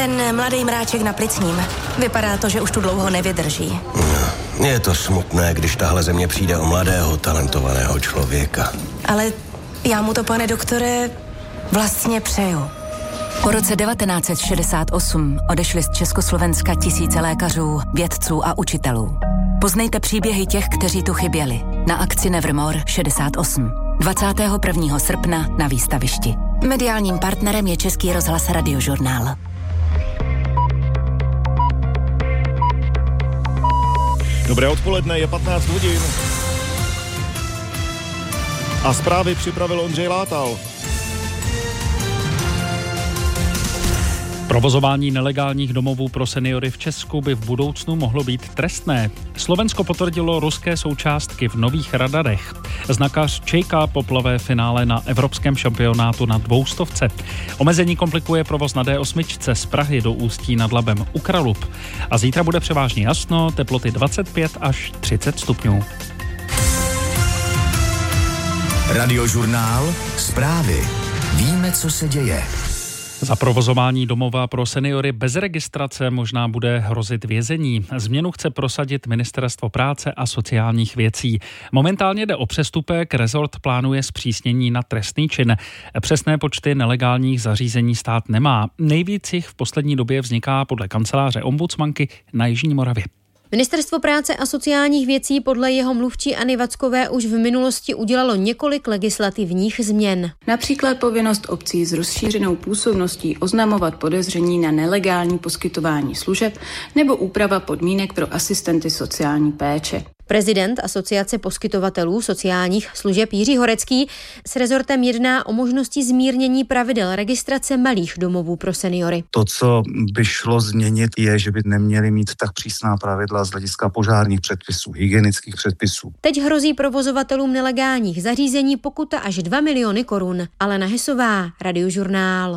Ten mladý mráček na plicním. Vypadá to, že už tu dlouho nevydrží. Je to smutné, když tahle země přijde o mladého, talentovaného člověka. Ale já mu to, pane doktore, vlastně přeju. Po roce 1968 odešli z Československa tisíce lékařů, vědců a učitelů. Poznejte příběhy těch, kteří tu chyběli. Na akci Nevermore 68. 21. srpna na výstavišti. Mediálním partnerem je Český rozhlas Radiožurnál. Dobré odpoledne, je 15 hodin. A zprávy připravil Ondřej Látal. Provozování nelegálních domovů pro seniory v Česku by v budoucnu mohlo být trestné. Slovensko potvrdilo ruské součástky v nových radarech. Znakař čeká poplavé finále na evropském šampionátu na 200. Omezení komplikuje provoz na D8 z Prahy do Ústí nad Labem u Kralup. A zítra bude převážně jasno, teploty 25 až 30 stupňů. Radiožurnál, zprávy. Víme, co se děje. Za provozování domova pro seniory bez registrace možná bude hrozit vězení. Změnu chce prosadit Ministerstvo práce a sociálních věcí. Momentálně jde o přestupek, rezort plánuje zpřísnění na trestný čin. Přesné počty nelegálních zařízení stát nemá. Nejvíc jich v poslední době vzniká podle kanceláře ombudsmanky na Jižní Moravě. Ministerstvo práce a sociálních věcí podle jeho mluvčí Anny Vackové už v minulosti udělalo několik legislativních změn. Například povinnost obcí s rozšířenou působností oznamovat podezření na nelegální poskytování služeb nebo úprava podmínek pro asistenty sociální péče. Prezident Asociace poskytovatelů sociálních služeb Jiří Horecký s rezortem jedná o možnosti zmírnění pravidel registrace malých domovů pro seniory. To, co by šlo změnit, je, že by neměli mít tak přísná pravidla z hlediska požárních předpisů, hygienických předpisů. Teď hrozí provozovatelům nelegálních zařízení pokuta až 2 miliony korun. Alena Hesová, Radiožurnál.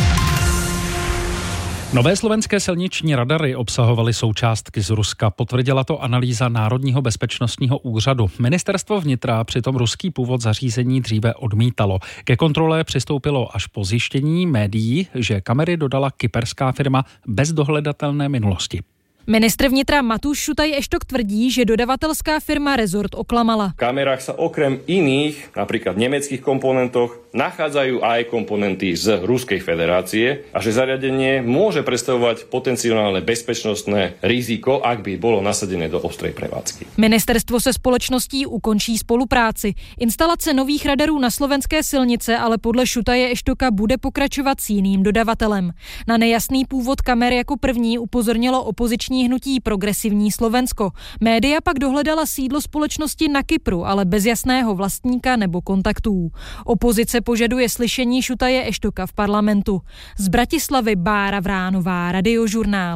Nové slovenské silniční radary obsahovaly součástky z Ruska. Potvrdila to analýza Národního bezpečnostního úřadu. Ministerstvo vnitra přitom ruský původ zařízení dříve odmítalo. Ke kontrole přistoupilo až po zjištění médií, že kamery dodala kyperská firma bez dohledatelné minulosti. Ministr vnitra Matúš Šutaj-Eštok tvrdí, že dodavatelská firma Rezort oklamala. V kamerách sa okrem iných, napríklad nemeckých komponentoch, nachádzajú aj komponenty z Ruskej federácie a že zariadenie môže predstavovať potenciálne bezpečnostné riziko, ak by bolo nasadené do ostrej prevádzky. Ministerstvo se společností ukončí spolupráci. Instalace nových radarů na slovenské silnice ale podle Šutaje-Eštoka bude pokračovat s jiným dodavatelem. Na nejasný původ kamer jako první upozornilo opoziční hnutí Progresivní Slovensko. Média pak dohledala sídlo společnosti na Kypru, ale bez jasného vlastníka nebo kontaktů. Opozice požaduje slyšení Šutaje-Eštoka v parlamentu. Z Bratislavy Bára Vránová, Radiožurnál.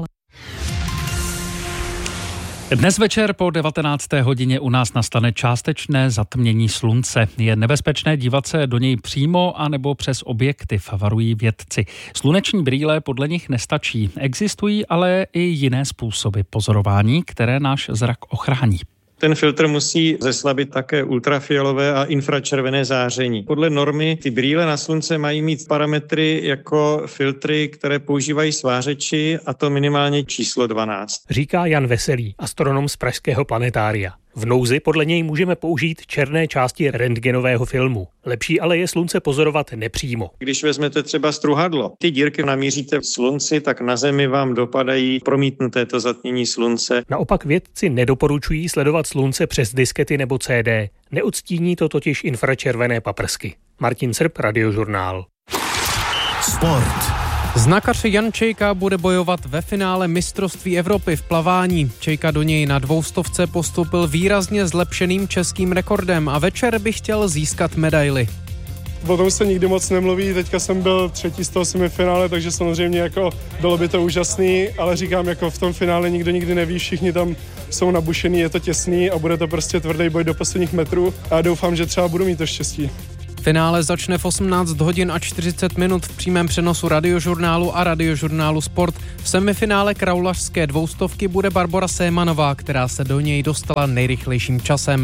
Dnes večer po 19. hodině u nás nastane částečné zatmění slunce. Je nebezpečné dívat se do něj přímo anebo přes objektiv, varují vědci. Sluneční brýle podle nich nestačí. Existují ale i jiné způsoby pozorování, které náš zrak ochrání. Ten filtr musí zeslabit také ultrafialové a infračervené záření. Podle normy ty brýle na slunce mají mít parametry jako filtry, které používají svářeči, a to minimálně číslo 12. Říká Jan Veselý, astronom z pražského planetária. V nouzi podle něj můžeme použít černé části rentgenového filmu. Lepší ale je slunce pozorovat nepřímo. Když vezmete třeba struhadlo, ty dírky namíříte v slunci, tak na Zemi vám dopadají promítnuté to zatmění slunce. Naopak vědci nedoporučují sledovat slunce přes diskety nebo CD. Neodstíní to totiž infračervené paprsky. Martin Srb, Radiožurnál. Sport. Znakař Jan Čejka bude bojovat ve finále mistrovství Evropy v plavání. Čejka do něj na 200 postoupil výrazně zlepšeným českým rekordem a večer by chtěl získat medaili. O tom se nikdy moc nemluví, teďka jsem byl 3. z toho semifinále, takže samozřejmě jako bylo by to úžasný, ale říkám, jako v tom finále nikdo nikdy neví, všichni tam jsou nabušený, je to těsný a bude to prostě tvrdý boj do posledních metrů a doufám, že třeba budu mít to štěstí. Finále začne v 18 hodin a 40 minut v přímém přenosu Radiožurnálu a Radiožurnálu Sport. V semifinále kraulařské 200 bude Barbora Sémanová, která se do něj dostala nejrychlejším časem.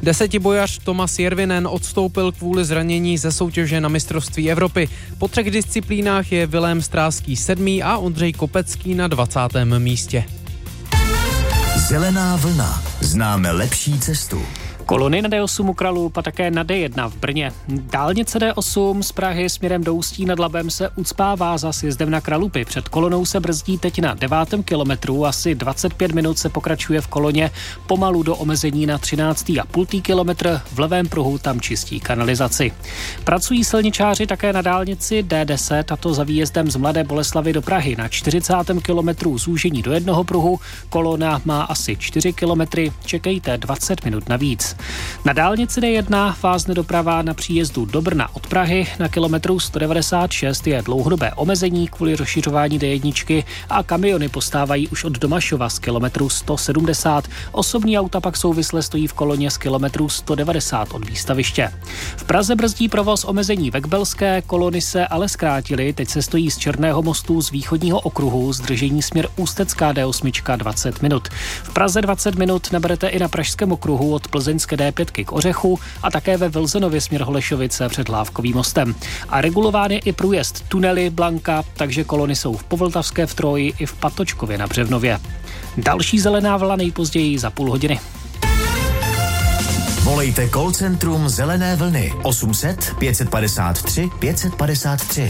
Desetibojař Tomas Järvinen odstoupil kvůli zranění ze soutěže na mistrovství Evropy. Po 3 disciplínách je Vilém Stráský 7. a Ondřej Kopecký na 20. místě. Zelená vlna. Známe lepší cestu. Kolony na D8 u Kralův a také na D1 v Brně. Dálnice D8 z Prahy směrem do Ústí nad Labem se ucpává za sjezdem na Kralupy. Před kolonou se brzdí teď na 9. kilometru, asi 25 minut se pokračuje v koloně, pomalu do omezení na 13,5 kilometr, v levém pruhu tam čistí kanalizaci. Pracují silničáři také na dálnici D10, a to za výjezdem z Mladé Boleslavi do Prahy na 40. kilometru zúžení do jednoho pruhu, kolona má asi 4 kilometry, čekejte 20 minut navíc. Na dálnici D1 vázne doprava na příjezdu do Brna od Prahy. Na kilometru 196 je dlouhodobé omezení kvůli rozšiřování D1 a kamiony postávají už od Domašova z kilometru 170. Osobní auta pak souvisle stojí v koloně z kilometru 190 od výstaviště. V Praze brzdí provoz omezení Vekbelské, kolony se ale zkrátily, teď se stojí z Černého mostu z východního okruhu, zdržení směr Ústecká D8 20 minut. V Praze 20 minut naberete i na Pražském okruhu od Plzeňské D5 k Ořechu a také ve Vilzenově směr Holešovice před Hlávkovým mostem. A regulován je i průjezd tunely Blanka, takže kolony jsou v Povltavské v Troji i v Patočkově na Břevnově. Další zelená vlna nejpozději za půl hodiny. Volejte call centrum Zelené vlny 800 553 553.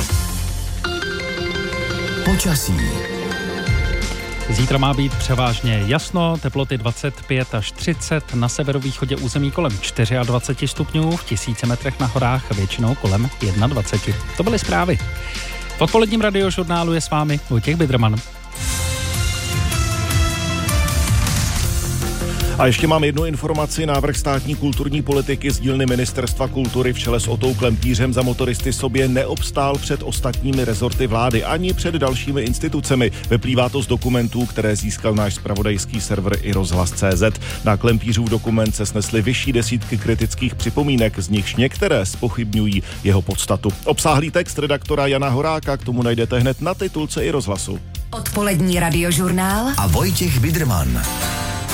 Počasí. Zítra má být převážně jasno, teploty 25 až 30, na severovýchodě území kolem 24 stupňů, v 1000 metrech na horách většinou kolem 21. To byly zprávy. V odpoledním radiožurnálu je s vámi Vojtěch Bidrman. A ještě mám jednu informaci. Návrh státní kulturní politiky z dílny Ministerstva kultury v čele s Otou Klempířem za motoristy sobě neobstál před ostatními rezorty vlády ani před dalšími institucemi. Vyplývá to z dokumentů, které získal náš zpravodajský server iRozhlas.cz. Na Klempířův dokument se snesly vyšší desítky kritických připomínek, z nichž některé zpochybňují jeho podstatu. Obsáhlý text redaktora Jana Horáka k tomu najdete hned na titulce iRozhlasu. Odpolední radiožurnál a Vojtěch Bidrman.